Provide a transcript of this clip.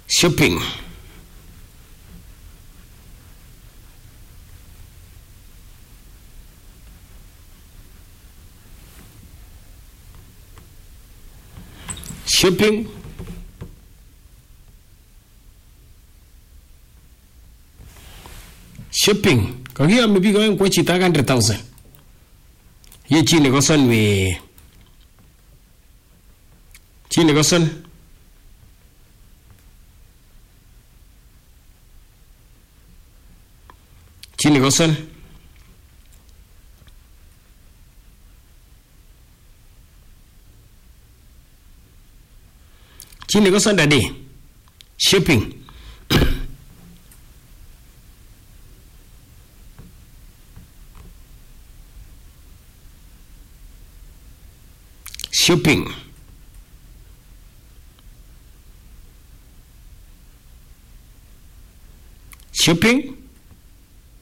shopping, shopping, shopping. Kakiyome biik oeng kwa chito 100,000. Ye chi nekoson we. Chi nekoson. Chi nekoson. Chi nekoson dadi. Shopping. Shopping. Shopping.